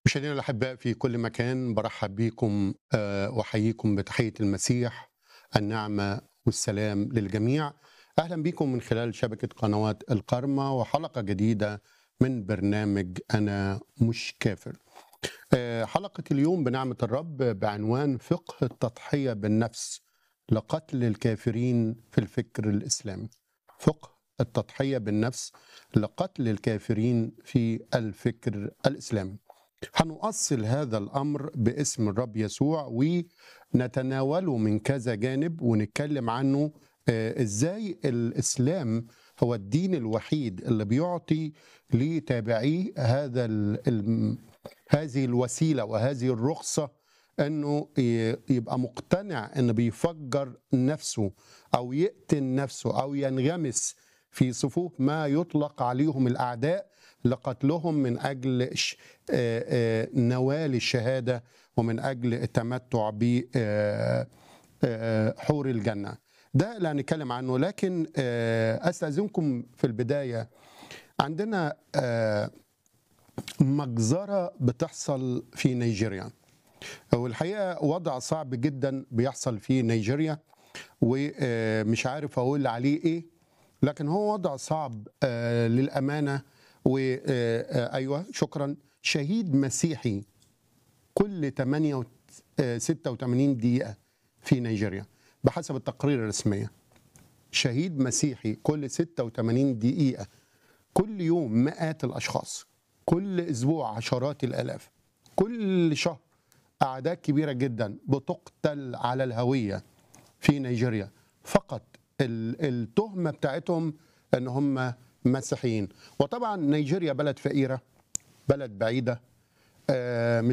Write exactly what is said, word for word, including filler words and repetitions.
مشاهدينا الأحباء في كل مكان، برحب بكم آه، وأحييكم بتحية المسيح. النعمة والسلام للجميع. أهلا بكم من خلال شبكة قنوات القرمة وحلقة جديدة من برنامج أنا مش كافر. آه، حلقة اليوم بنعمة الرب بعنوان فقه التضحية بالنفس لقتل الكافرين في الفكر الإسلامي. فقه التضحية بالنفس لقتل الكافرين في الفكر الإسلامي. هنؤصل هذا الأمر باسم الرب يسوع ونتناوله من كذا جانب ونتكلم عنه. آه، إزاي الإسلام هو الدين الوحيد اللي بيعطي لتابعيه هذا ال- الم- هذه الوسيلة وهذه الرخصة أنه ي- يبقى مقتنع أنه بيفجر نفسه أو يقتل نفسه أو ينغمس في صفوف ما يطلق عليهم الأعداء لقتلهم من أجل ش- آه، آه، نوال الشهادة ومن أجل التمتع بحور الجنة. ده اللي هنتكلم عنه، لكن آه، أستأذنكم في البداية. عندنا آه، مجزرة بتحصل في نيجيريا، والحقيقة وضع صعب جدا بيحصل في نيجيريا، ومش عارف أقول عليه إيه، لكن هو وضع صعب آه، للأمانة. وأيوة شكرا. شهيد مسيحي كل ثمانية و ستة وثمانين دقيقة في نيجيريا بحسب التقارير الرسمية. شهيد مسيحي كل ستة وثمانين دقيقة، كل يوم مئات الأشخاص، كل أسبوع عشرات الآلاف، كل شهر أعداد كبيرة جدا بتقتل على الهوية في نيجيريا. فقط ال- التهمة بتاعتهم أن هم مسيحيين. وطبعا نيجيريا بلد فقيرة، بلد بعيدة، آه،